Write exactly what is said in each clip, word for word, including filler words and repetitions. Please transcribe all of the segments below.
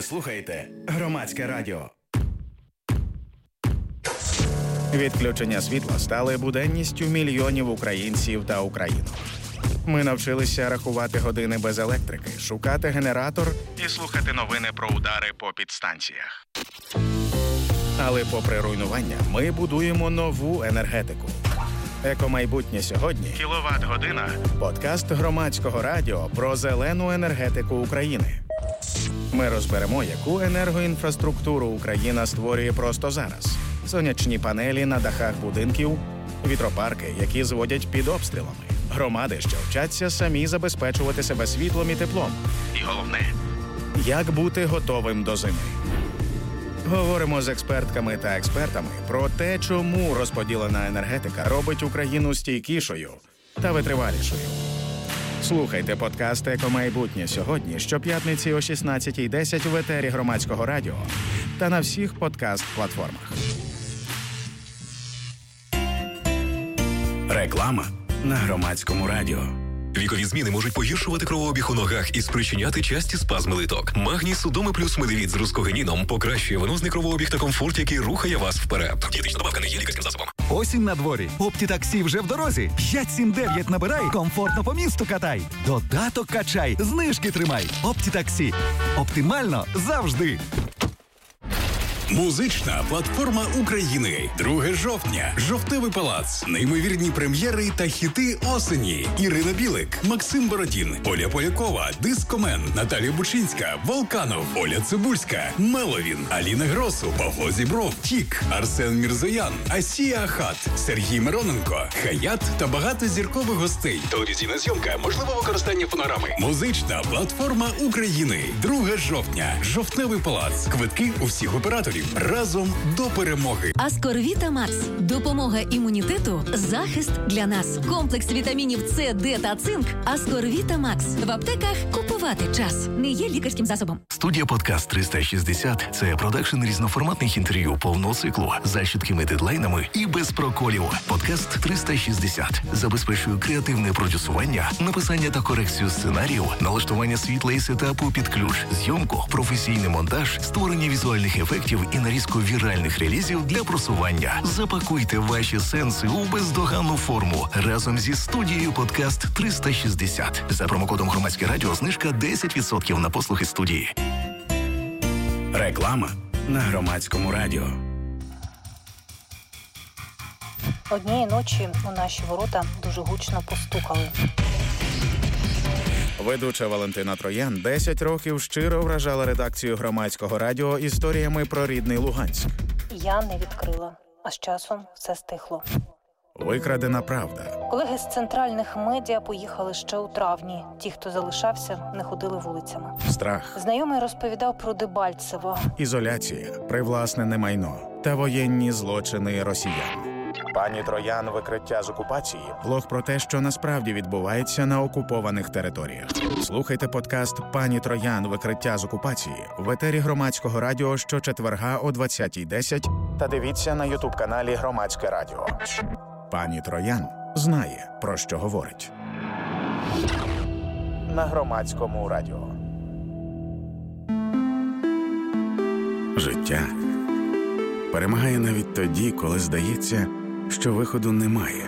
Ви слухаєте Громадське радіо. Відключення світла стали буденністю мільйонів українців та українок. Ми навчилися рахувати години без електрики, шукати генератор і слухати новини про удари по підстанціях. Але попри руйнування, ми будуємо нову енергетику. Екомайбутнє сьогодні – кіловат-година. Подкаст Громадського радіо про зелену енергетику України. Ми розберемо, яку енергоінфраструктуру Україна створює просто зараз. Сонячні панелі на дахах будинків, вітропарки, які зводять під обстрілами, громади, що вчаться самі забезпечувати себе світлом і теплом. І головне – як бути готовим до зими. Говоримо з експертками та експертами про те, чому розподілена енергетика робить Україну стійкішою та витривалішою. Слухайте подкаст «Екомайбутнє сьогодні» щоп'ятниці о шістнадцятій десять в етері Громадського радіо та на всіх подкаст-платформах. Реклама на Громадському радіо. Вікові зміни можуть погіршувати кровообіг у ногах і спричиняти часті спазми литок. Магній Судоми плюс Медевіт з рускогеніном покращує венозний кровообіг та комфорт, який рухає вас вперед. Дієтична добавка не є лікарським засобом. Осінь на дворі. Оптітаксі вже в дорозі. п'ять сім дев'ять набирай, комфортно по місту катай. Додаток качай, знижки тримай. Оптітаксі. Оптимально завжди. Музична платформа України. друге жовтня. Жовтневий палац. Неймовірні прем'єри та хіти осені. Ірина Білик, Максим Бородін, Оля Полякова, Дискомен, Наталія Бучинська, Волканов, Оля Цибульська, Меловін, Аліна Гросу, Павло Зібров, Тік, Арсен Мірзоян, Асія Ахат, Сергій Мироненко, Хаят та багато зіркових гостей. Телевізійна зйомка, можливо використання фонограми. Музична платформа України. друге жовтня. Жовтневий палац. Квитки у всіх операторів. Разом до перемоги. Аскорвіта Макс. Допомога імунітету. Захист для нас. Комплекс вітамінів С, Д та цинк. Аскорвіта Макс. В аптеках купувати час. Не є лікарським засобом. Студія «Подкаст триста шістдесят» – це продакшн різноформатних інтерв'ю повного циклу за чіткими дедлайнами і без проколів. «Подкаст триста шістдесят» забезпечує креативне продюсування, написання та корекцію сценаріїв, налаштування світла і сетапу під ключ, зйомку, професійний монтаж, створення візуальних ефектів і нарізку віральних релізів для просування. Запакуйте ваші сенси у бездоганну форму разом зі студією «Подкаст триста шістдесят». За промокодом «Громадське радіо» знижка десять відсотків на послуги студії. Реклама на Громадському радіо. Однієї ночі у наші ворота дуже гучно постукали. Ведуча Валентина Троян десять років щиро вражала редакцію Громадського радіо історіями про рідний Луганськ. Я не відкрила, а з часом все стихло. Викрадена правда. Колеги з центральних медіа поїхали ще у травні. Ті, хто залишався, не ходили вулицями. Страх. Знайомий розповідав про Дебальцево. Ізоляція, привласнене майно та воєнні злочини росіян. Пані Троян. Викриття з окупації. Блог про те, що насправді відбувається на окупованих територіях. Слухайте подкаст «Пані Троян. Викриття з окупації» в етері Громадського радіо щочетверга о двадцятій десять та дивіться на ютуб-каналі Громадське радіо. Пані Троян знає, про що говорить. На Громадському радіо. Життя перемагає навіть тоді, коли здається, що виходу немає.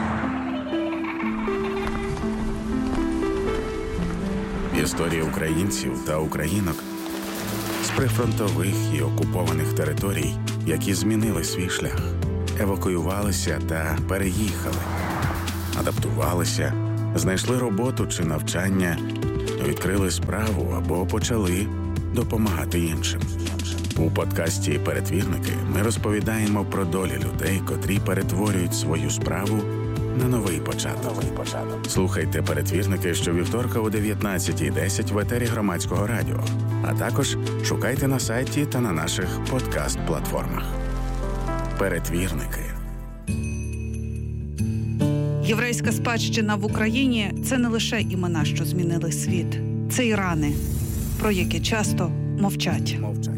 Історії українців та українок з прифронтових і окупованих територій, які змінили свій шлях, евакуювалися та переїхали, адаптувалися, знайшли роботу чи навчання, відкрили справу або почали допомагати іншим. У подкасті «Перетвірники» ми розповідаємо про долі людей, котрі перетворюють свою справу на новий початок. Новий початок. Слухайте «Перетвірники» щовівторка о дев'ятнадцятій десять в етері Громадського радіо, а також шукайте на сайті та на наших подкаст-платформах. «Перетвірники». Єврейська спадщина в Україні – це не лише імена, що змінили світ. Це і рани, про які часто мовчать. Мовчать.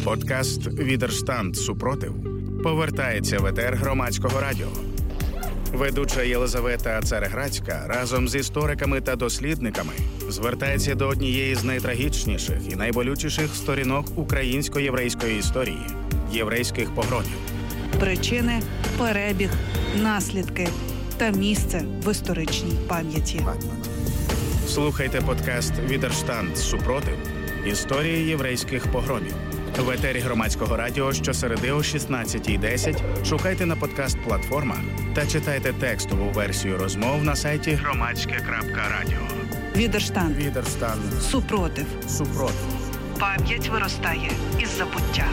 Подкаст «Відерштанд. Супротив» повертається в етер Громадського радіо. Ведуча Єлизавета Цареградська разом з істориками та дослідниками звертається до однієї з найтрагічніших і найболючіших сторінок українсько-єврейської історії – єврейських погромів. Причини, перебіг, наслідки та місце в історичній пам'яті. Слухайте подкаст «Відерштанд. Супротив. Історії єврейських погромів». В етері Громадського радіо щосереди о шістнадцятій десять шукайте на подкаст-платформах та читайте текстову версію розмов на сайті громадське крапка радіо. Відерштанд. Відерштанд. Супротив. Супротив. Пам'ять виростає із забуття.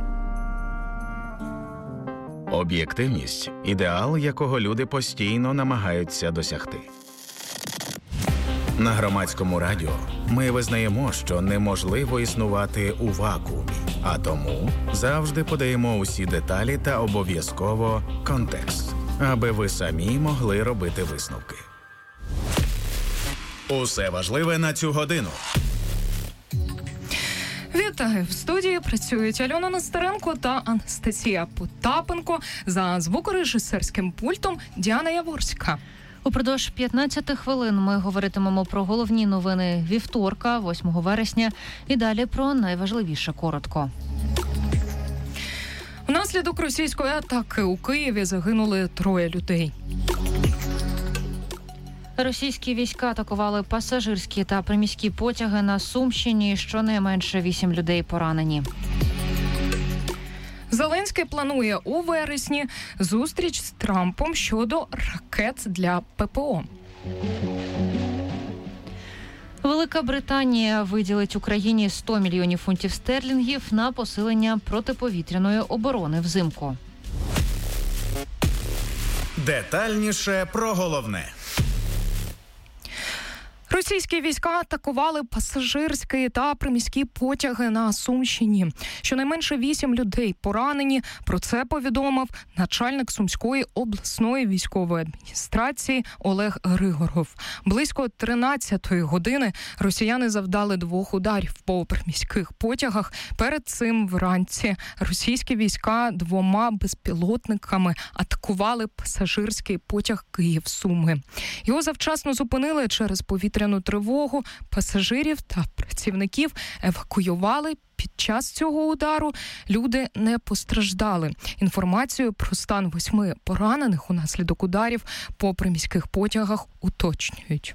Об'єктивність – ідеал, якого люди постійно намагаються досягти. На Громадському радіо ми визнаємо, що неможливо існувати у вакуумі, а тому завжди подаємо усі деталі та обов'язково контекст, аби ви самі могли робити висновки. Усе важливе на цю годину. Вітаю! В студії працюють Альона Нестеренко та Анастасія Потапенко. За звукорежисерським пультом Діана Яворська. Упродовж п'ятнадцяти хвилин ми говоритимемо про головні новини вівторка, восьмого вересня, і далі про найважливіше коротко. Внаслідок російської атаки у Києві загинули троє людей. Російські війська атакували пасажирські та приміські потяги на Сумщині, щонайменше вісім людей поранені. Зеленський планує у вересні зустріч з Трампом щодо ракет для ППО. Велика Британія виділить Україні сто мільйонів фунтів стерлінгів на посилення протиповітряної оборони взимку. Детальніше про головне. Російські війська атакували пасажирські та приміські потяги на Сумщині. Щонайменше вісім людей поранені. Про це повідомив начальник Сумської обласної військової адміністрації Олег Григоров. Близько тринадцятої години росіяни завдали двох ударів по приміських потягах. Перед цим вранці російські війська двома безпілотниками атакували пасажирський потяг Київ-Суми. Його завчасно зупинили через повітряну тривогу, пасажирів та працівників евакуювали. Під час цього удару люди не постраждали. Інформацію про стан восьми поранених унаслідок ударів по приміських потягах уточнюють.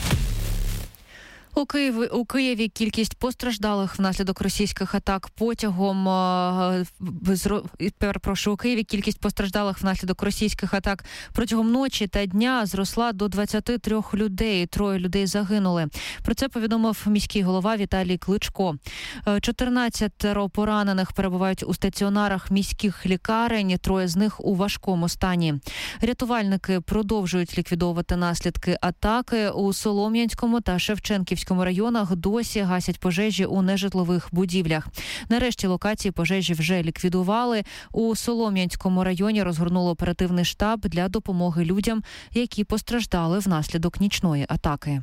У Києві, у Києві кількість постраждалих внаслідок російських атак потягом перепрошую, у Києві кількість постраждалих внаслідок російських атак протягом ночі та дня зросла до двадцяти трьох людей. Троє людей загинули. Про це повідомив міський голова Віталій Кличко. чотирнадцятеро поранених перебувають у стаціонарах міських лікарень, троє з них у важкому стані. Рятувальники продовжують ліквідовувати наслідки атаки. У Солом'янському та Шевченківському в районах досі гасять пожежі у нежитлових будівлях. Нарешті локації пожежі вже ліквідували. У Солом'янському районі розгорнули оперативний штаб для допомоги людям, які постраждали внаслідок нічної атаки.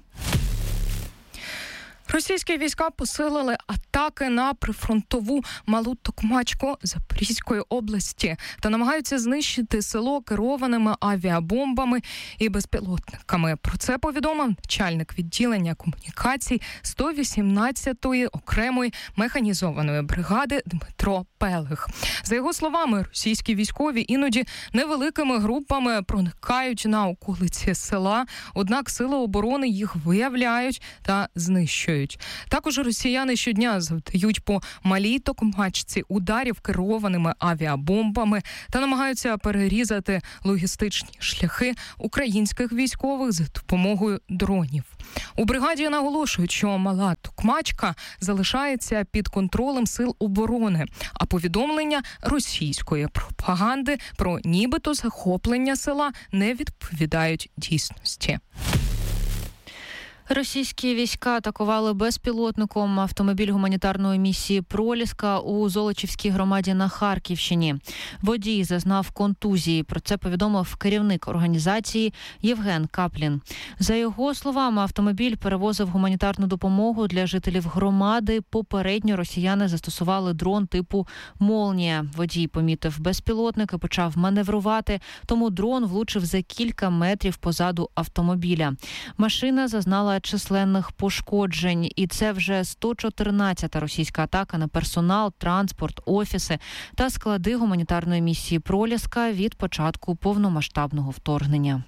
Російські війська посилили атаки на прифронтову Малу Токмачку Запорізької області та намагаються знищити село керованими авіабомбами і безпілотниками. Про це повідомив начальник відділення комунікацій сто вісімнадцятої окремої механізованої бригади Дмитро Пелих. За його словами, російські військові іноді невеликими групами проникають на околиці села, однак сили оборони їх виявляють та знищують. Також росіяни щодня завдають по Малій Токмачці ударів керованими авіабомбами та намагаються перерізати логістичні шляхи українських військових за допомогою дронів. У бригаді наголошують, що Мала Токмачка залишається під контролем сил оборони, а повідомлення російської пропаганди про нібито захоплення села не відповідають дійсності. Російські війська атакували безпілотником автомобіль гуманітарної місії «Проліска» у Золочівській громаді на Харківщині. Водій зазнав контузії. Про це повідомив керівник організації Євген Каплін. За його словами, автомобіль перевозив гуманітарну допомогу для жителів громади. Попередньо росіяни застосували дрон типу «Молнія». Водій помітив безпілотник і почав маневрувати, тому дрон влучив за кілька метрів позаду автомобіля. Машина зазнала численних пошкоджень, і це вже сто чотирнадцята російська атака на персонал, транспорт, офіси та склади гуманітарної місії «Проліска» від початку повномасштабного вторгнення.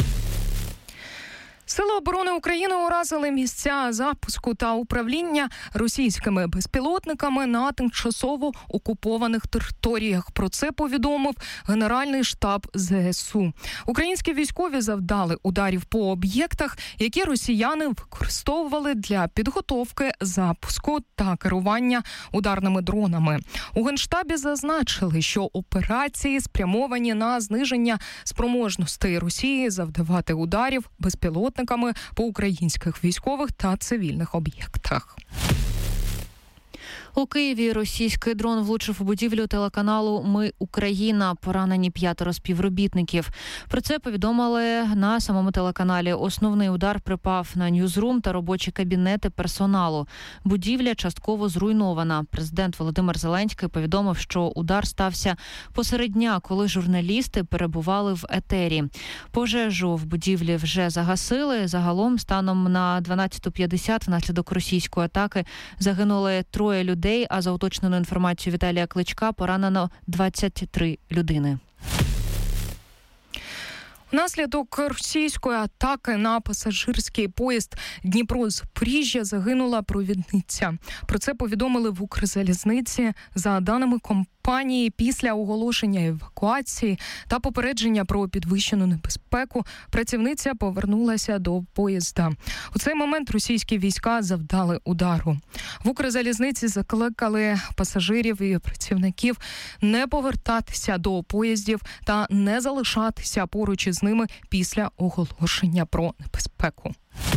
Сили оборони України уразили місця запуску та управління російськими безпілотниками на тимчасово окупованих територіях. Про це повідомив Генеральний штаб ЗСУ. Українські військові завдали ударів по об'єктах, які росіяни використовували для підготовки, запуску та керування ударними дронами. У Генштабі зазначили, що операції спрямовані на зниження спроможностей Росії завдавати ударів безпілотниками по українських військових та цивільних об'єктах. У Києві російський дрон влучив у будівлю телеканалу «Ми Україна». Поранені п'ятеро співробітників. Про це повідомили на самому телеканалі. Основний удар припав на ньюзрум та робочі кабінети персоналу. Будівля частково зруйнована. Президент Володимир Зеленський повідомив, що удар стався посеред дня, коли журналісти перебували в етері. Пожежу в будівлі вже загасили. Загалом, станом на дванадцяту п'ятдесят внаслідок російської атаки загинули троє людей. А за уточненою інформацією Віталія Кличка поранено двадцять три людини. Внаслідок російської атаки на пасажирський поїзд Дніпро-Запоріжжя загинула провідниця. Про це повідомили в Укрзалізниці. За даними компанії, після оголошення евакуації та попередження про підвищену небезпеку, працівниця повернулася до поїзда. У цей момент російські війська завдали удару. В Укрзалізниці закликали пасажирів і працівників не повертатися до поїздів та не залишатися поруч із ними після оголошення про небезпеку.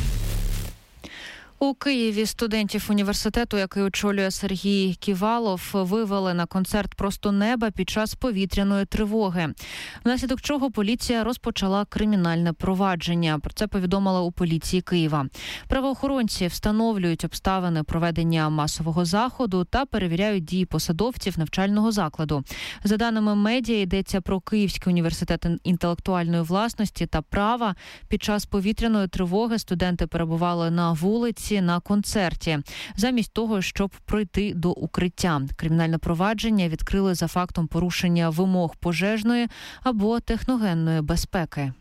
У Києві студентів університету, який очолює Сергій Ківалов, вивели на концерт «Просто неба» під час повітряної тривоги. Внаслідок чого поліція розпочала кримінальне провадження. Про це повідомила у поліції Києва. Правоохоронці встановлюють обставини проведення масового заходу та перевіряють дії посадовців навчального закладу. За даними медіа, йдеться про Київський університет інтелектуальної власності та права. Під час повітряної тривоги студенти перебували на вулиці, на концерті, замість того, щоб пройти до укриття. Кримінальне провадження відкрили за фактом порушення вимог пожежної або техногенної безпеки.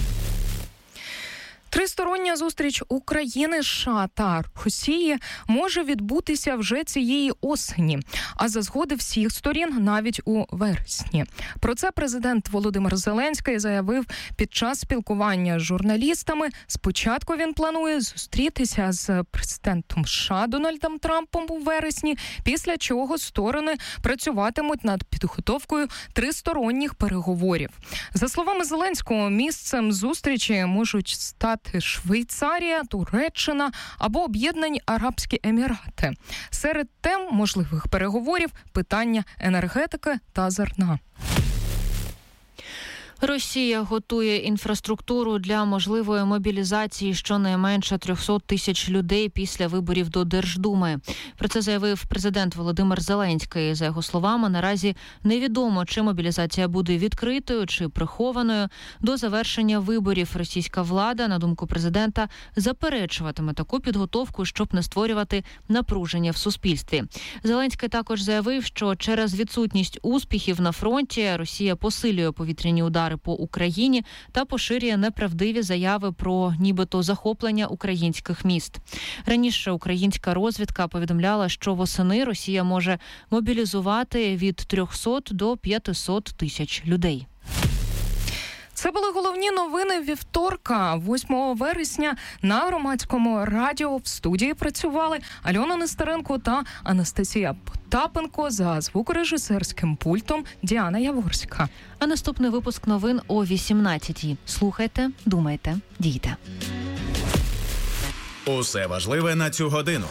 Тристороння зустріч України, США та Росії може відбутися вже цієї осені, а за згоди всіх сторін навіть у вересні. Про це президент Володимир Зеленський заявив під час спілкування з журналістами. Спочатку він планує зустрітися з президентом США Дональдом Трампом у вересні, після чого сторони працюватимуть над підготовкою тристоронніх переговорів. За словами Зеленського, місцем зустрічі можуть стати Швейцарія, Туреччина або Об'єднані Арабські Емірати. Серед тем можливих переговорів – питання енергетики та зерна. Росія готує інфраструктуру для можливої мобілізації щонайменше триста тисяч людей після виборів до Держдуми. Про це заявив президент Володимир Зеленський. За його словами, наразі невідомо, чи мобілізація буде відкритою, чи прихованою. До завершення виборів російська влада, на думку президента, заперечуватиме таку підготовку, щоб не створювати напруження в суспільстві. Зеленський також заявив, що через відсутність успіхів на фронті Росія посилює повітряні удари по Україні та поширює неправдиві заяви про нібито захоплення українських міст. Раніше українська розвідка повідомляла, що восени Росія може мобілізувати від трьохсот до п'ятисот тисяч людей. Це були головні новини вівторка, восьмого вересня. На Громадському радіо в студії працювали Альона Нестеренко та Анастасія Потапенко, за звукорежисерським пультом Діана Яворська. А наступний випуск новин о вісімнадцятій. Слухайте, думайте, дійте. Усе важливе на цю годину.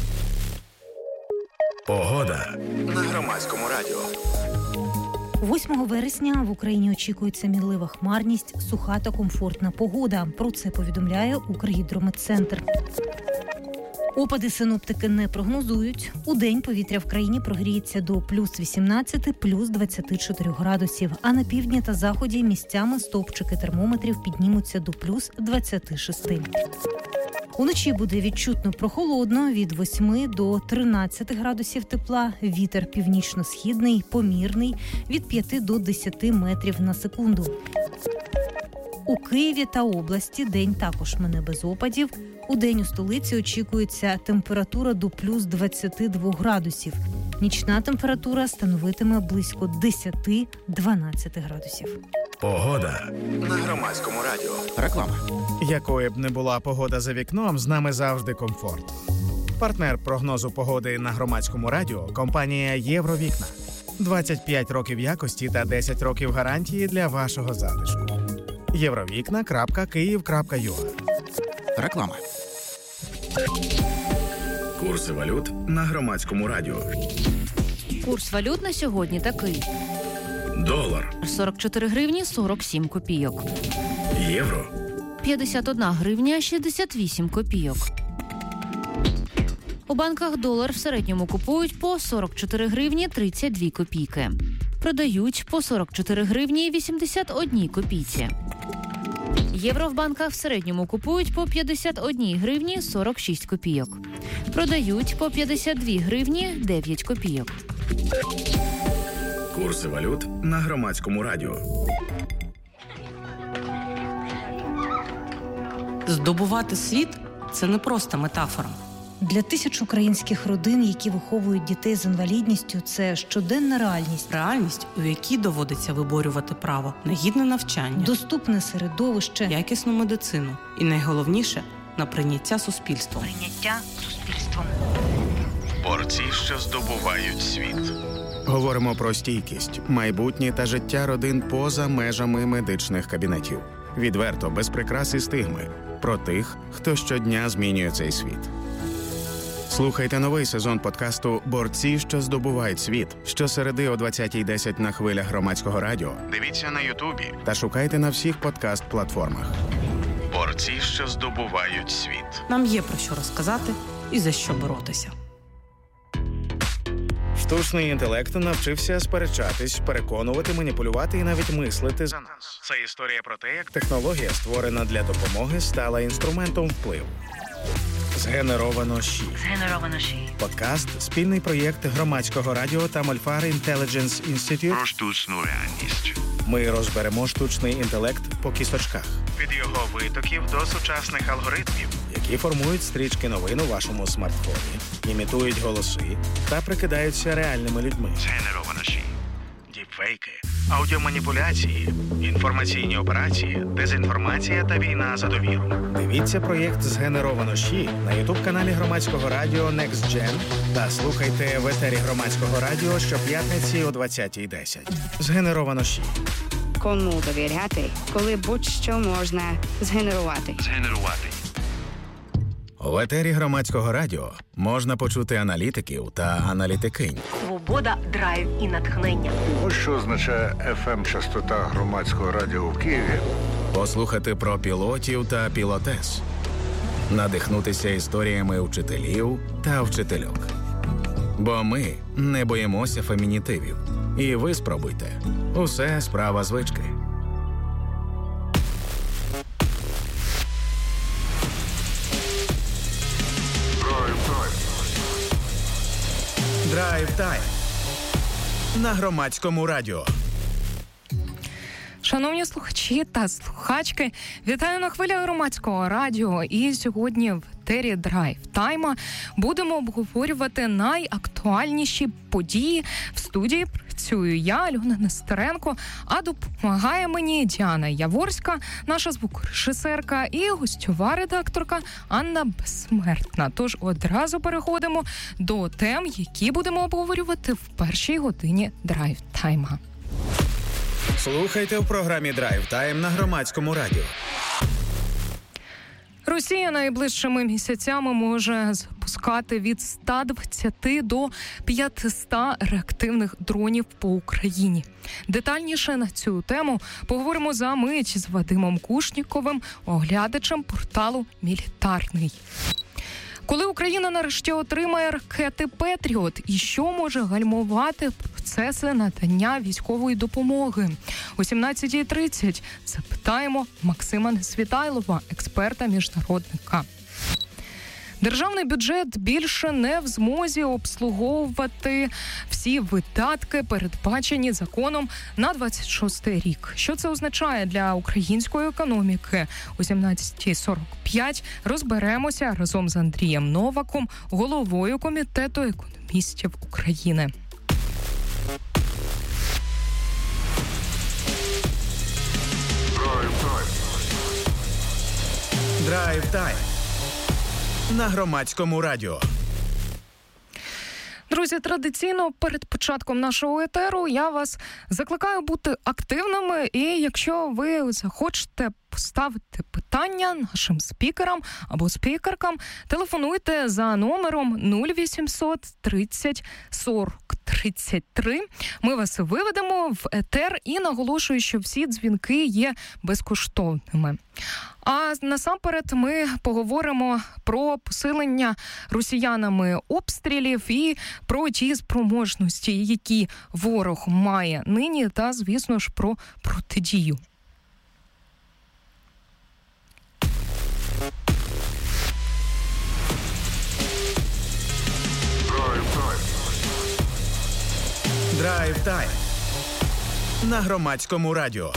Погода на Громадському радіо. восьмого вересня в Україні очікується мінлива хмарність, суха та комфортна погода. Про це повідомляє Укргідрометцентр. Опади синоптики не прогнозують. Удень повітря в країні прогріється до плюс вісімнадцять, плюс двадцять чотири градусів, а на півдні та заході місцями стовпчики термометрів піднімуться до плюс двадцять шість. Уночі буде відчутно прохолодно від восьми до тринадцяти градусів тепла. Вітер північно-східний, помірний від п'яти до десяти метрів на секунду. У Києві та області день також мине без опадів. Удень у столиці очікується температура до плюс двадцять два градусів. Нічна температура становитиме близько десять-дванадцять градусів. Погода на Громадському радіо. Реклама. Якою б не була погода за вікном, з нами завжди комфорт. Партнер прогнозу погоди на Громадському радіо – компанія «Євровікна». двадцять п'ять років якості та десять років гарантії для вашого затишку. євровікна крапка київ крапка ю а. Реклама. Курси валют на Громадському радіо. Курс валют на сьогодні такий. Долар сорок чотири гривні сорок сім копійок. Євро п'ятдесят одна гривня шістдесят вісім копійок. У банках долар в середньому купують по сорок чотири гривні тридцять дві копійки. Продають по сорок чотири гривні вісімдесят одна копійці. Євро в банках в середньому купують по п'ятдесят одна гривні сорок шість копійок. Продають по п'ятдесят дві гривні дев'ять копійок. Курси валют на Громадському радіо. Здобувати світ – це не просто метафора. Для тисяч українських родин, які виховують дітей з інвалідністю, це щоденна реальність. Реальність, у якій доводиться виборювати право на гідне навчання, доступне середовище, якісну медицину і, найголовніше, на прийняття суспільством. Прийняття суспільством. Борці, що здобувають світ. Говоримо про стійкість, майбутнє та життя родин поза межами медичних кабінетів. Відверто, без прикрас і стигми. Про тих, хто щодня змінює цей світ. Слухайте новий сезон подкасту «Борці, що здобувають світ» щосереди о двадцятій десять на хвилях Громадського радіо. Дивіться на Ютубі та шукайте на всіх подкаст-платформах. Борці, що здобувають світ. Нам є про що розказати і за що боротися. Штучний інтелект навчився сперечатись, переконувати, маніпулювати і навіть мислити за нас. Це історія про те, як технологія, створена для допомоги, стала інструментом впливу. Згенеровано ШІ. Згенеровано ШІ. Подкаст – спільний проєкт Громадського радіо та Мольфар Intelligence Institute Про штучну реальність. Ми розберемо штучний інтелект по кісточках. Від його витоків до сучасних алгоритмів, які формують стрічки новин у вашому смартфоні, імітують голоси та прикидаються реальними людьми. Згенеровано ШІ. Діпфейки, аудіоманіпуляції, інформаційні операції, дезінформація та війна за довіру. Дивіться проєкт «Згенеровано ШІ» на ютуб-каналі Громадського радіо Next Gen та слухайте в етері Громадського радіо щоп'ятниці о двадцятій десять. «Згенеровано ШІ». Кому довіряти, коли будь-що можна згенерувати. Згенерувати. В етері Громадського радіо можна почути аналітиків та аналітикинь. Свобода, драйв і натхнення. Ось що означає еф ем-частота Громадського радіо в Києві. Послухати про пілотів та пілотес. Надихнутися історіями вчителів та вчительок. Бо ми не боїмося фемінітивів. І ви спробуйте. Усе справа звички. Драйв тайм на Громадському радіо. Шановні слухачі та слухачки, вітаю на хвилях Громадського радіо. І сьогодні в етері Драйв Тайма будемо обговорювати найактуальніші події. В студії працюю я, Альона Нестеренко, а допомагає мені Діана Яворська, наша звукорежисерка, і гостьова редакторка Анна Безсмертна. Тож одразу переходимо до тем, які будемо обговорювати в першій годині Драйв Тайма. Слухайте в програмі «Драйв Тайм» на Громадському радіо. Росія найближчими місяцями може запускати від ста двадцяти до п'ятисот реактивних дронів по Україні. Детальніше на цю тему поговоримо за мить з Вадимом Кушніковим, оглядачем порталу «Мілітарний». Коли Україна нарешті отримає ракети «Петріот» і що може гальмувати процеси надання військової допомоги? О сімнадцятій тридцять запитаємо Максима Несвітайлова, експерта-міжнародника. Державний бюджет більше не в змозі обслуговувати всі видатки, передбачені законом на двадцять шостий рік. Що це означає для української економіки? О сімнадцятій сорок п'ять розберемося разом з Андрієм Новаком, головою Комітету економістів України. Драйв-тайм на Громадському радіо. Друзі, традиційно перед початком нашого етеру я вас закликаю бути активними, і якщо ви захочете поставити питання нашим спікерам або спікеркам, телефонуйте за номером нуль вісімсот тридцять сорок тридцять три. Ми вас виведемо в етер і наголошую, що всі дзвінки є безкоштовними. А насамперед ми поговоримо про посилення росіянами обстрілів і про ті спроможності, які ворог має нині, та, звісно ж, про протидію. Драйв-тайм на Громадському радіо.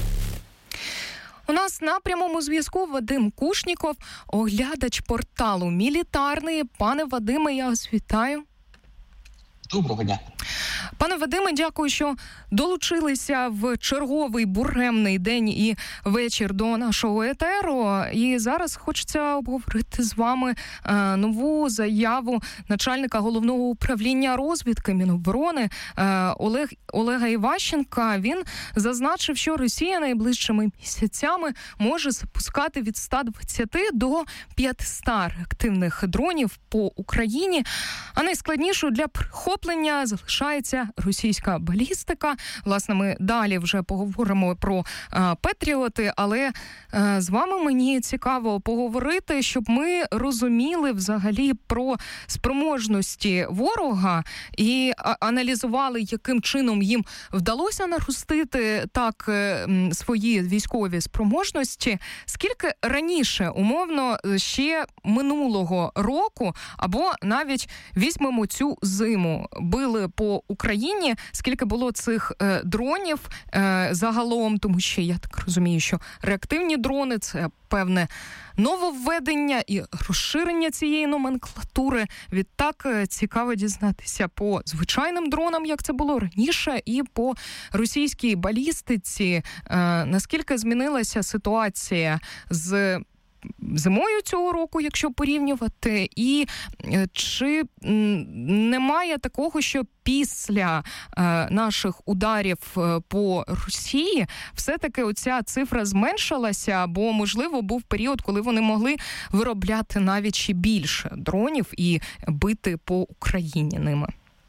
У нас на прямому зв'язку Вадим Кушніков, оглядач порталу «Мілітарний». Пане Вадиме, я вас вітаю. Доброго дня. Пане Вадиме, дякую, що долучилися в черговий буремний день і вечір до нашого етеру. І зараз хочеться обговорити з вами е, нову заяву начальника Головного управління розвідки Міноборони е, Олег, Олега Іващенка. Він зазначив, що Росія найближчими місяцями може запускати від ста двадцяти до п'ятисот реактивних дронів по Україні. А найскладнішою для прихоплення залишається російська балістика. Власне, ми далі вже поговоримо про а, Петріоти, але а, з вами мені цікаво поговорити, щоб ми розуміли взагалі про спроможності ворога і а, аналізували, яким чином їм вдалося наростити так м, свої військові спроможності. Скільки раніше, умовно, ще минулого року, або навіть візьмемо цю зиму, били по Україні, скільки було цих е, дронів е, загалом, тому що я так розумію, що реактивні дрони – це певне нововведення і розширення цієї номенклатури. Відтак цікаво дізнатися по звичайним дронам, як це було раніше, і по російській балістиці, е, наскільки змінилася ситуація з зимою цього року, якщо порівнювати, і чи немає такого, що після е, наших ударів е, по Росії все-таки оця цифра зменшилася, бо, можливо, був період, коли вони могли виробляти навіть ще більше дронів і бити по Україні ними?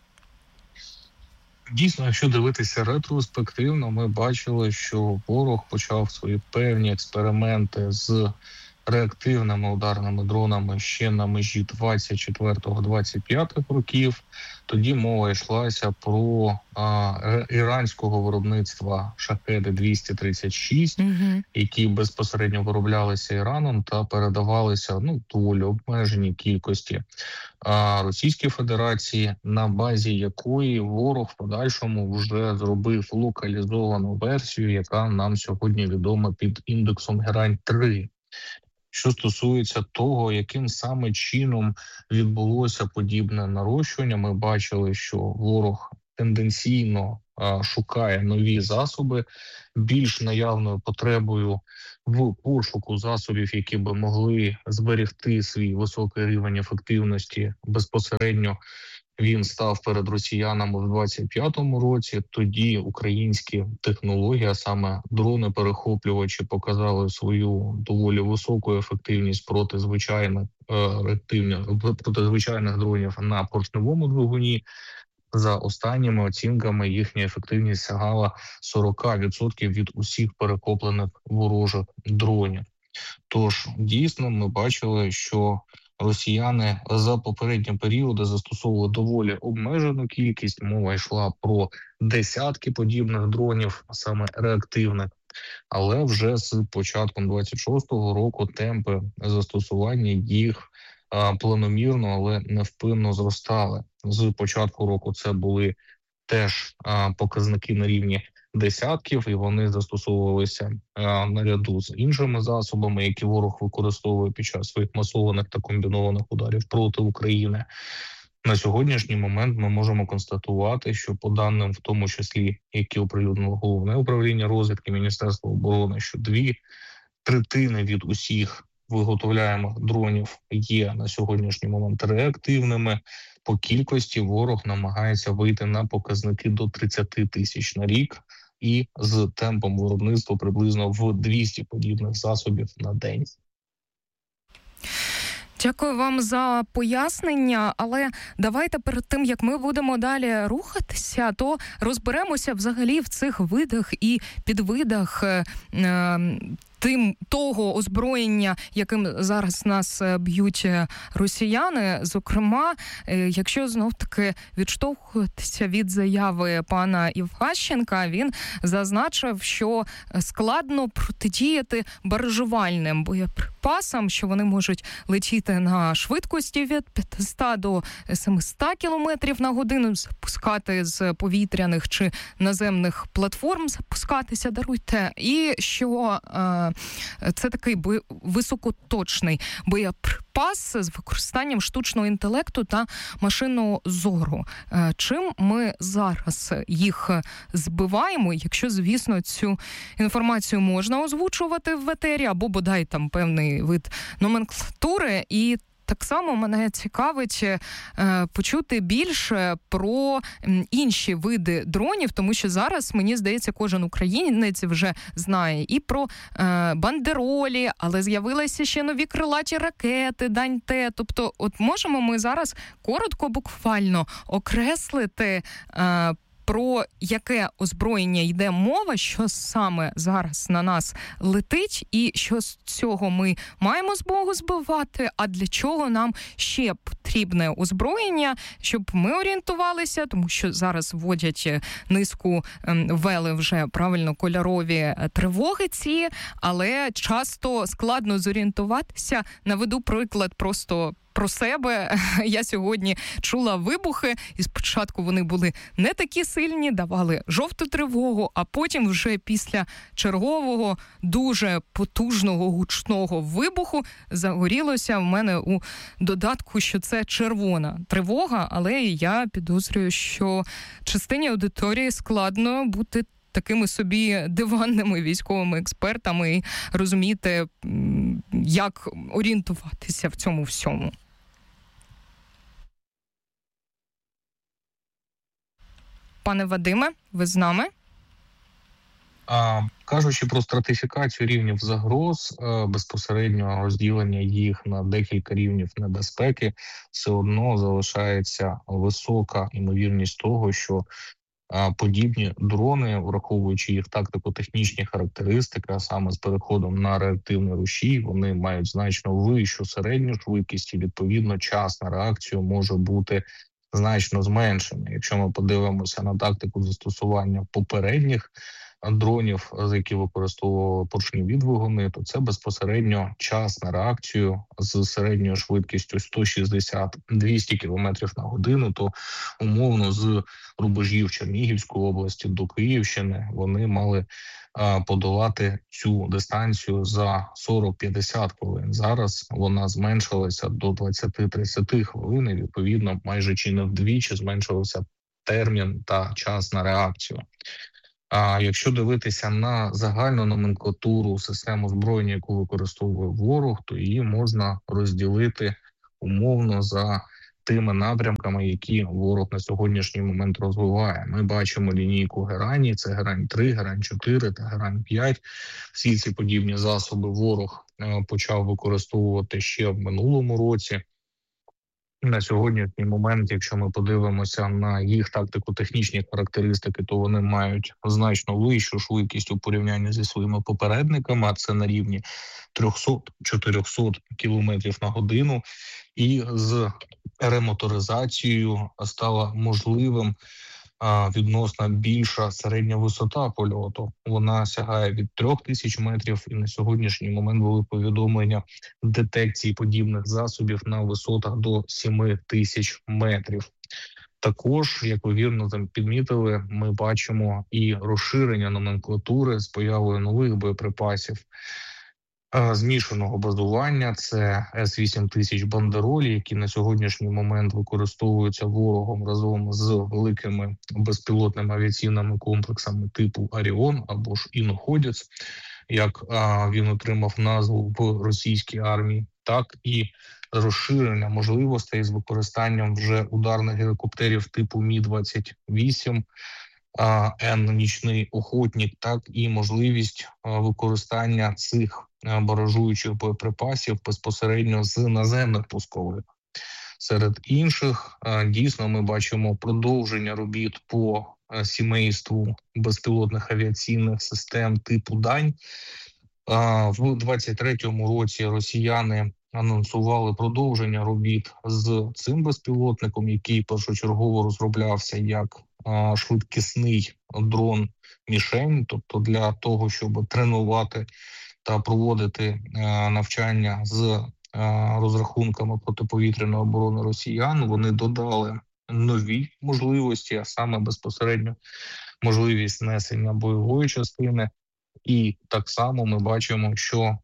Дійсно, якщо дивитися ретроспективно, ми бачили, що ворог почав свої певні експерименти з реактивними ударними дронами ще на межі двадцять четвертого - двадцять п'ятого років. Тоді мова йшлася про а, іранського виробництва шахеди двісті тридцять шість, mm-hmm. які безпосередньо вироблялися Іраном та передавалися ну доволі обмеженій кількості а, Російській Федерації, на базі якої ворог в подальшому вже зробив локалізовану версію, яка нам сьогодні відома під індексом Герань три. Що стосується того, яким саме чином відбулося подібне нарощування, ми бачили, що ворог тенденційно а, шукає нові засоби, більш наявною потребою в пошуку засобів, які би могли зберегти свій високий рівень ефективності безпосередньо він став перед росіянами в двадцять п'ятому році. Тоді українські технології, а саме дрони-перехоплювачі, показали свою доволі високу ефективність проти звичайних реактивних проти звичайних дронів на поршневому двигуні. За останніми оцінками їхня ефективність сягала сорок відсотків від усіх перехоплених ворожих дронів. Тож, дійсно, ми бачили, що росіяни за попередні періоди застосовували доволі обмежену кількість. Мова йшла про десятки подібних дронів, саме реактивних. Але вже з початком двадцять шостого року темпи застосування їх планомірно, але невпинно зростали. З початку року це були теж показники на рівні десятків, і вони застосовувалися наряду з іншими засобами, які ворог використовує під час своїх масованих та комбінованих ударів проти України. На сьогоднішній момент ми можемо констатувати, що по даним, в тому числі, які оприлюднило Головне управління розвідки Міністерства оборони, що дві третини від усіх виготовляємих дронів є на сьогоднішній момент реактивними. По кількості ворог намагається вийти на показники до тридцять тисяч на рік і з темпом виробництва приблизно в двісті подібних засобів на день. Дякую вам за пояснення, але давайте перед тим, як ми будемо далі рухатися, то розберемося взагалі в цих видах і підвидах е, тим того озброєння, яким зараз нас б'ють росіяни. Зокрема, якщо знов-таки відштовхуватися від заяви пана Іващенка, він зазначив, що складно протидіяти баражувальним боєприпасам, що вони можуть летіти на швидкості від п'ятсот до сімсот кілометрів на годину, запускати з повітряних чи наземних платформ, запускатися, даруйте, і що е, це такий бо... високоточний боєприпас з використанням штучного інтелекту та машинного зору. Е, чим ми зараз їх збиваємо, якщо, звісно, цю інформацію можна озвучувати в етері, або бодай там певний вид номенклатури. І так само мене цікавить е, почути більше про інші види дронів, тому що зараз, мені здається, кожен українець вже знає і про е, бандеролі, але з'явилися ще нові крилаті ракети, Дань-Т. Тобто, от можемо ми зараз коротко, буквально окреслити е, про яке озброєння йде мова, що саме зараз на нас летить, і що з цього ми маємо змогу збивати, а для чого нам ще потрібне озброєння, щоб ми орієнтувалися, тому що зараз вводять низку, ввели вже правильно кольорові тривоги ці, але часто складно зорієнтуватися. Наведу приклад просто про себе. Я сьогодні чула вибухи, і спочатку вони були не такі сильні, давали жовту тривогу, а потім вже після чергового, дуже потужного, гучного вибуху загорілося в мене у додатку, що це червона тривога, але я підозрюю, що частині аудиторії складно бути такими собі диванними військовими експертами і розуміти, як орієнтуватися в цьому всьому. Пане Вадиме, ви з нами? А, кажучи про стратифікацію рівнів загроз, безпосередньо розділення їх на декілька рівнів небезпеки, все одно залишається висока ймовірність того, що а, подібні дрони, враховуючи їх тактико-технічні характеристики, а саме з переходом на реактивний рушій, вони мають значно вищу середню швидкість і, відповідно, час на реакцію може бути значно зменшений. Якщо ми подивимося на тактику застосування попередніх дронів, з які використовували поршневі двигуни, то це безпосередньо час на реакцію з середньою швидкістю сто шістдесят - двісті кілометрів на годину, то умовно з рубежів Чернігівської області до Київщини вони мали а, подолати цю дистанцію за сорок - п'ятдесят хвилин. Зараз вона зменшилася до двадцять - тридцять хвилин, і, відповідно, майже чи не вдвічі зменшився термін та час на реакцію. А якщо дивитися на загальну номенклатуру систем озброєння, яку використовує ворог, то її можна розділити умовно за тими напрямками, які ворог на сьогоднішній момент розвиває. Ми бачимо лінійку Герані, це Герань три, Герань чотири та Герань п'ять. Всі ці подібні засоби ворог почав використовувати ще в минулому році. На сьогоднішній момент, якщо ми подивимося на їх тактико-технічні характеристики, то вони мають значно вищу швидкість у порівнянні зі своїми попередниками, а це на рівні триста-чотириста кілометрів на годину. І з ремоторизацією стала можливим а, відносно більша середня висота польоту. Вона сягає від трьох тисяч метрів, і на сьогоднішній момент були повідомлення детекції подібних засобів на висотах до сім тисяч метрів. Також, як ви вірно там підмітили, ми бачимо і розширення номенклатури з появою нових боєприпасів змішаного базування. Це С вісім тисяч бандеролі, які на сьогоднішній момент використовуються ворогом разом з великими безпілотними авіаційними комплексами типу «Оріон» або ж «Іноходець», як а, він отримав назву в російській армії, так і розширення можливостей з використанням вже ударних гелікоптерів типу Мі двадцять вісім, Н «Нічний охотник», так і можливість використання цих баражуючих боєприпасів безпосередньо з наземних пускових. Серед інших, дійсно, ми бачимо продовження робіт по сімейству безпілотних авіаційних систем типу «Дань». В двадцять третьому році росіяни анонсували продовження робіт з цим безпілотником, який першочергово розроблявся як швидкісний дрон-мішень, тобто для того, щоб тренувати та проводити навчання з розрахунками протиповітряної оборони росіян. Вони додали нові можливості, а саме безпосередньо можливість несення бойової частини. І так само ми бачимо, що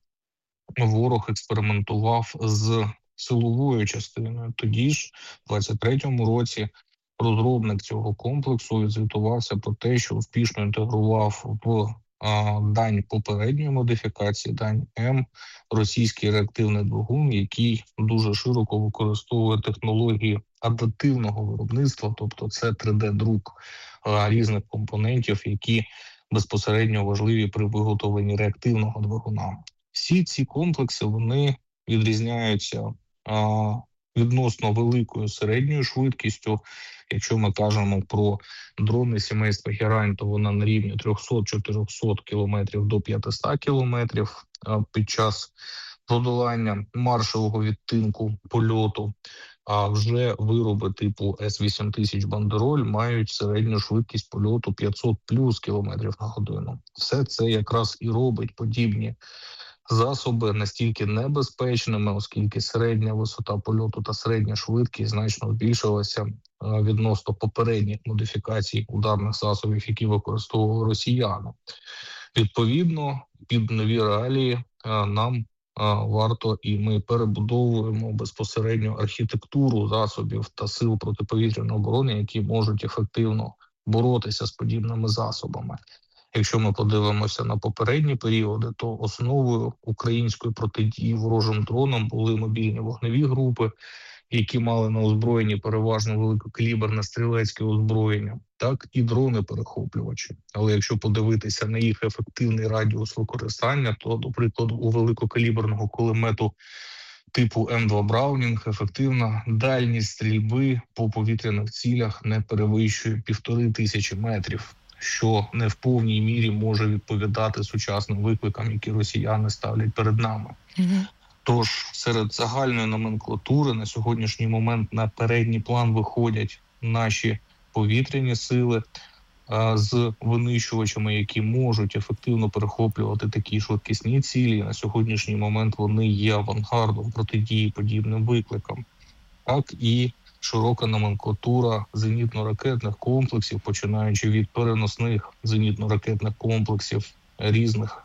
ворог експериментував з силовою частиною. Тоді ж, в двадцять третьому році, розробник цього комплексу відзвітувався про те, що успішно інтегрував в а, Дань попередньої модифікації, Дань М, російський реактивний двигун, який дуже широко використовує технології адаптивного виробництва, тобто це три де-друк а, різних компонентів, які безпосередньо важливі при виготовленні реактивного двигуна. Всі ці комплекси, вони відрізняються а, відносно великою середньою швидкістю. Якщо ми кажемо про дрони сімейства Герань, то вона на рівні триста-чотириста кілометрів до п'ятсот кілометрів під час подолання маршового відтинку польоту. А вже вироби типу С вісім тисяч бандероль мають середню швидкість польоту п'ятсот плюс кілометрів на годину. Все це якраз і робить подібні засоби настільки небезпечними, оскільки середня висота польоту та середня швидкість значно збільшилася відносно попередніх модифікацій ударних засобів, які використовували росіяни. Відповідно, під нові реалії нам варто, і ми перебудовуємо безпосередньо архітектуру засобів та сил протиповітряної оборони, які можуть ефективно боротися з подібними засобами. Якщо ми подивимося на попередні періоди, то основою української протидії ворожим дронам були мобільні вогневі групи, які мали на озброєнні переважно великокаліберне стрілецьке озброєння, так і дрони-перехоплювачі. Але якщо подивитися на їх ефективний радіус використання, то, до прикладу, у великокаліберного кулемету типу М два Браунінг ефективна дальність стрільби по повітряних цілях не перевищує півтори тисячі метрів, що не в повній мірі може відповідати сучасним викликам, які росіяни ставлять перед нами. Mm-hmm. Тож серед загальної номенклатури на сьогоднішній момент на передній план виходять наші повітряні сили а, з винищувачами, які можуть ефективно перехоплювати такі швидкісні цілі. На сьогоднішній момент вони є авангардом протидії подібним викликам. Так і широка номенклатура зенітно-ракетних комплексів, починаючи від переносних зенітно-ракетних комплексів різних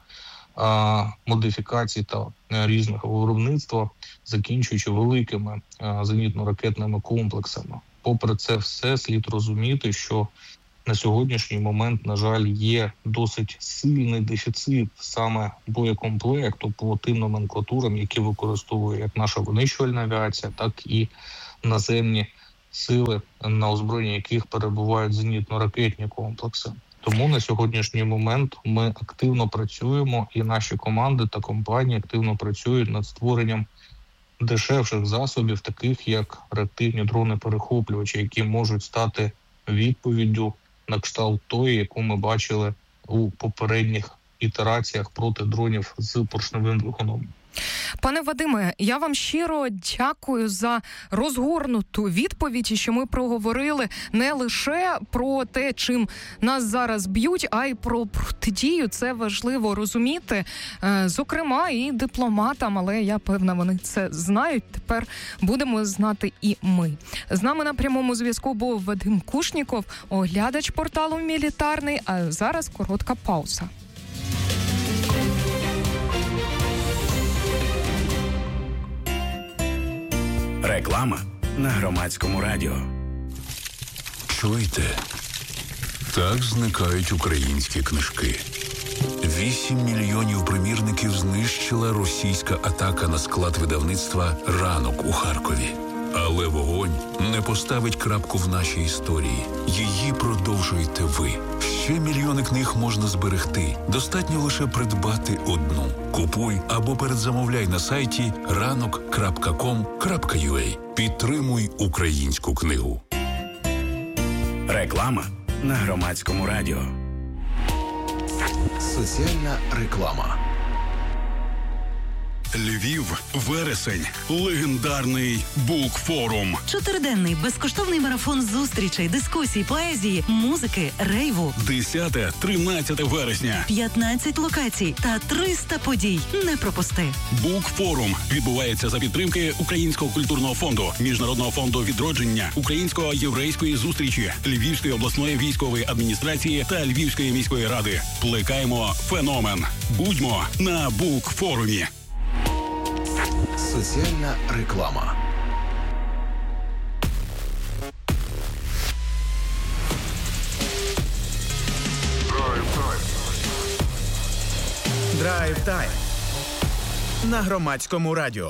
а, модифікацій та а, різного виробництва, закінчуючи великими а, зенітно-ракетними комплексами. Попри це все, слід розуміти, що на сьогоднішній момент, на жаль, є досить сильний дефіцит саме боєкомплекту по тим номенклатурам, які використовує як наша винищувальна авіація, так і наземні сили, на озброєнні яких перебувають зенітно-ракетні комплекси. Тому на сьогоднішній момент ми активно працюємо, і наші команди та компанії активно працюють над створенням дешевших засобів, таких як реактивні дрони-перехоплювачі, які можуть стати відповіддю на кшталт тої, яку ми бачили у попередніх ітераціях проти дронів з поршневим двигуном. Пане Вадиме, я вам щиро дякую за розгорнуту відповідь, і що ми проговорили не лише про те, чим нас зараз б'ють, а й про протидію. Це важливо розуміти, зокрема, і дипломатам, але я певна, вони це знають. Тепер будемо знати і ми. З нами на прямому зв'язку був Вадим Кушніков, оглядач порталу «Мілітарний», а зараз коротка пауза. Реклама на Громадському радіо. Чуєте? Так зникають українські книжки. Вісім мільйонів примірників знищила російська атака на склад видавництва «Ранок» у Харкові. Але вогонь не поставить крапку в нашій історії. Її продовжуєте ви. Ще мільйони книг можна зберегти. Достатньо лише придбати одну. Купуй або передзамовляй на сайті ранок крапка ком крапка ю а. Підтримуй українську книгу. Реклама на Громадському радіо. Соціальна реклама. Львів, вересень, легендарний букфорум. Чотириденний безкоштовний марафон зустрічей, дискусій, поезії, музики, рейву. десяте-тринадцяте вересня. п'ятнадцять локацій та триста подій. Не пропусти. Букфорум відбувається за підтримки Українського культурного фонду, Міжнародного фонду відродження, Українсько-єврейської зустрічі, Львівської обласної військової адміністрації та Львівської міської ради. Плекаємо феномен. Будьмо на букфорумі. Соціальна реклама. Драйв тайм на Громадському радіо.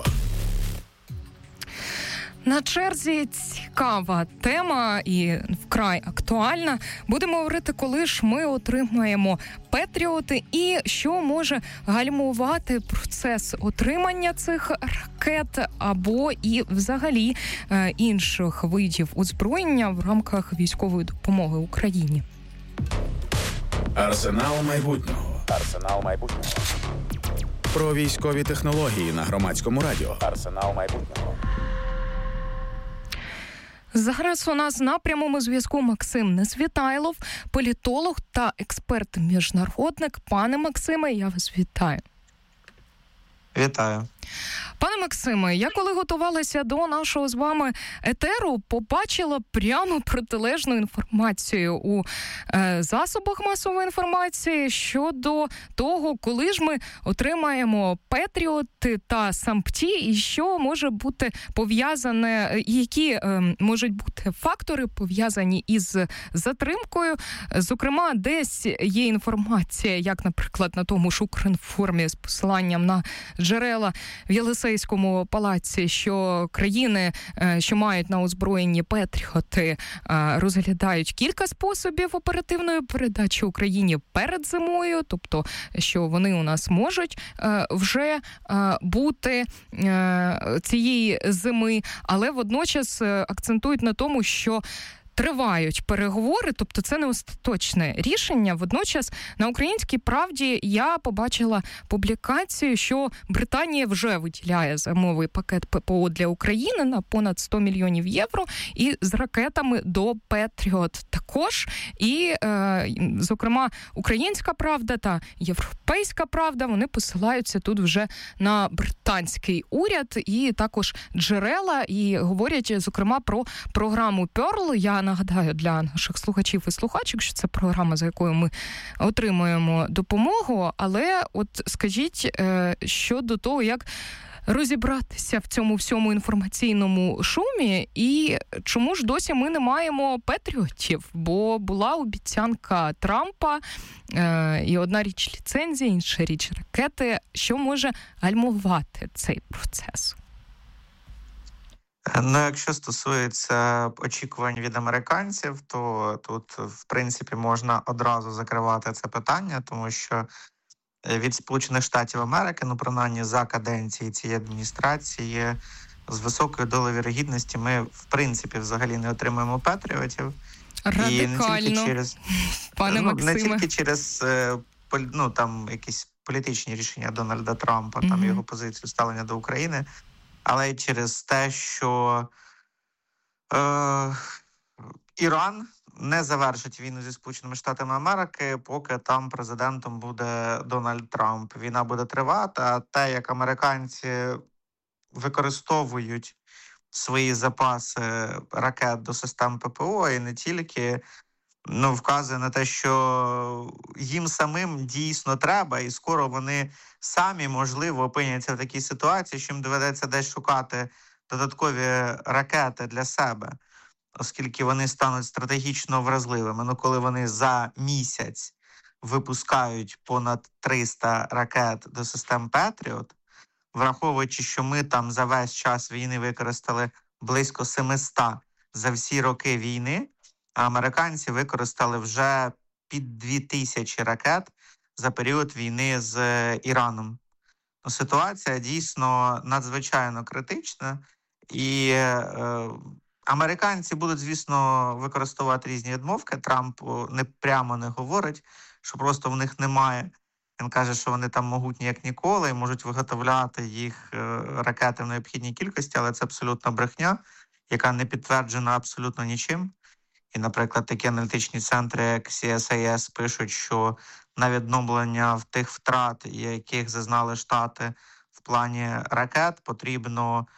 На черзі цікава тема і вкрай актуальна. Будемо говорити, коли ж ми отримаємо Петріоти і що може гальмувати процес отримання цих ракет або і взагалі е, інших видів озброєння в рамках військової допомоги Україні. Арсенал майбутнього. Арсенал майбутнього. Про військові технології на Громадському радіо. Арсенал майбутнього. Зараз у нас на прямому зв'язку Максим Несвітайлов, політолог та експерт-міжнародник. Пане Максиме, я вас вітаю. Вітаю. Пане Максиме, я коли готувалася до нашого з вами етеру, побачила прямо протилежну інформацію у е, засобах масової інформації щодо того, коли ж ми отримаємо Петріоти та Сампті, і що може бути пов'язане, які е, можуть бути фактори пов'язані із затримкою. Зокрема, десь є інформація, як, наприклад, на тому ж Укрінформі з посиланням на джерела в Єлисейському палаці, що країни, що мають на озброєнні Петріоти, розглядають кілька способів оперативної передачі Україні перед зимою, тобто, що вони у нас можуть вже бути цієї зими, але водночас акцентують на тому, що тривають переговори, тобто це не остаточне рішення. Водночас на «Українській правді» я побачила публікацію, що Британія вже виділяє зимовий пакет ППО для України на понад сто мільйонів євро і з ракетами до Петріот також. І, е, зокрема, «Українська правда» та «Європейська правда», вони посилаються тут вже на британський уряд і також джерела, і говорять, зокрема, про програму «Перл». Я нагадаю для наших слухачів і слухачок, що це програма, за якою ми отримуємо допомогу, але от скажіть щодо того, як розібратися в цьому всьому інформаційному шумі і чому ж досі ми не маємо Петріотів, бо була обіцянка Трампа, е, і одна річ ліцензія, інша річ ракети, що може гальмувати цей процес? Ну, якщо стосується очікувань від американців, то тут, в принципі, можна одразу закривати це питання, тому що від Сполучених Штатів Америки, ну, принаймні, за каденції цієї адміністрації, з високою долею вірогідності ми, в принципі, взагалі не отримуємо патріотів. Радикально, і не тільки через, пане ну, Максиме. Не тільки через ну, там, якісь політичні рішення Дональда Трампа, там, mm-hmm. його позицію ставлення до України, але й через те, що е, Іран не завершить війну зі Сполученими Штатами Америки, поки там президентом буде Дональд Трамп. Війна буде тривати, а те, як американці використовують свої запаси ракет до систем ППО і не тільки, ну, вказує на те, що їм самим дійсно треба, і скоро вони самі, можливо, опиняться в такій ситуації, що їм доведеться десь шукати додаткові ракети для себе, оскільки вони стануть стратегічно вразливими. Ну, коли вони за місяць випускають понад триста ракет до систем Петріот, враховуючи, що ми там за весь час війни використали близько семисот за всі роки війни, а американці використали вже під дві тисячі ракет за період війни з Іраном. Ну, ситуація дійсно надзвичайно критична, і е, американці будуть, звісно, використовувати різні відмовки. Трамп не прямо не говорить, що просто в них немає. Він каже, що вони там могутні як ніколи і можуть виготовляти їх е, ракети в необхідній кількості, але це абсолютна брехня, яка не підтверджена абсолютно нічим. І, наприклад, такі аналітичні центри, як Сі Ес Ай Ес, пишуть, що на відновлення в тих втрат, яких зазнали Штати в плані ракет, потрібно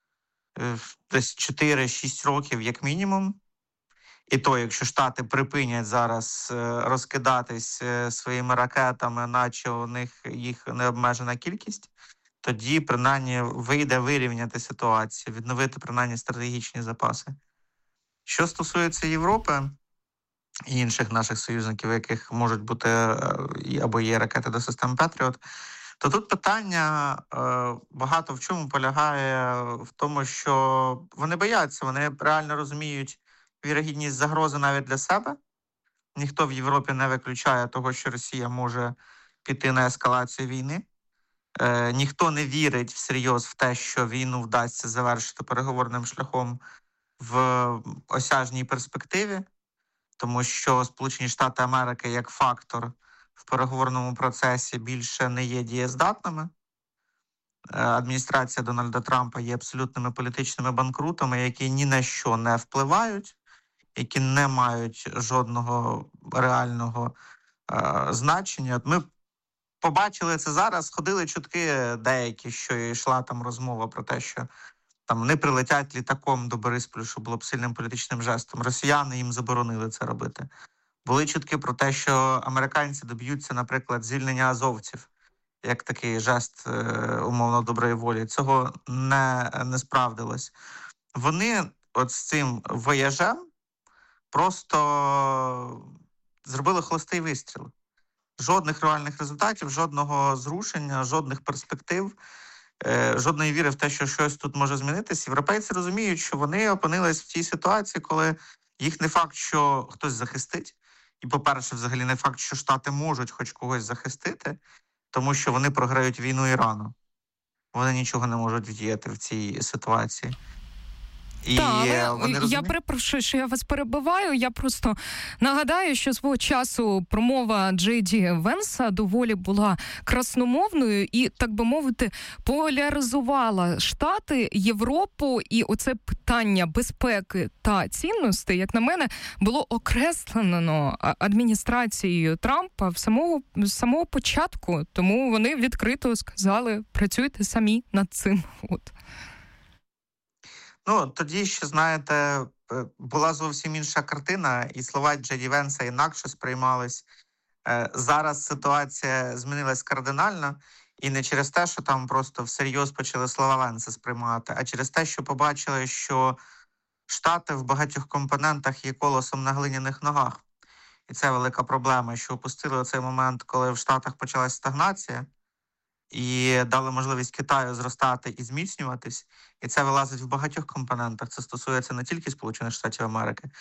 десь чотири-шість років як мінімум. І то, якщо Штати припинять зараз розкидатись своїми ракетами, наче у них їх необмежена кількість, тоді, принаймні, вийде вирівняти ситуацію, відновити, принаймні, стратегічні запаси. Що стосується Європи і інших наших союзників, яких можуть бути або є ракети до систем Петріот, то тут питання е, багато в чому полягає в тому, що вони бояться, вони реально розуміють вірогідність загрози навіть для себе. Ніхто в Європі не виключає того, що Росія може піти на ескалацію війни. Е, ніхто не вірить всерйоз в те, що війну вдасться завершити переговорним шляхом в осяжній перспективі, тому що Сполучені Штати Америки як фактор в переговорному процесі більше не є дієздатними. Адміністрація Дональда Трампа є абсолютними політичними банкрутами, які ні на що не впливають, які не мають жодного реального е, значення. Ми побачили це зараз, ходили чутки деякі, що йшла там розмова про те, що там вони прилетять літаком до Борисполя, що було б сильним політичним жестом. Росіяни їм заборонили це робити. Були чутки про те, що американці доб'ються, наприклад, звільнення азовців, як такий жест, умовно, доброї волі. Цього не, не справдилось. Вони от з цим вояжем просто зробили холостий вистріл. Жодних реальних результатів, жодного зрушення, жодних перспектив, жодної віри в те, що щось тут може змінитися. Європейці розуміють, що вони опинились в тій ситуації, коли їх не факт, що хтось захистить. І, по-перше, взагалі не факт, що Штати можуть хоч когось захистити, тому що вони програють війну Ірану. Вони нічого не можуть вдіяти в цій ситуації. І так, але я перепрошую, що я вас перебиваю. Я просто нагадаю, що свого часу промова Джей Ді Венса доволі була красномовною і, так би мовити, поляризувала Штати, Європу, і оце питання безпеки та цінностей, як на мене, було окреслено адміністрацією Трампа в самого, з самого початку. Тому вони відкрито сказали, працюйте самі над цим. От. Ну, тоді ще, знаєте, була зовсім інша картина, і слова Джей Ді Венса інакше сприймались. Зараз ситуація змінилась кардинально, і не через те, що там просто всерйоз почали слова Венса сприймати, а через те, що побачили, що Штати в багатьох компонентах є колосом на глиняних ногах. І це велика проблема, що опустили оцей момент, коли в Штатах почалась стагнація, і дали можливість Китаю зростати і зміцнюватись. І це вилазить в багатьох компонентах. Це стосується не тільки Сполучених Штатів Америки,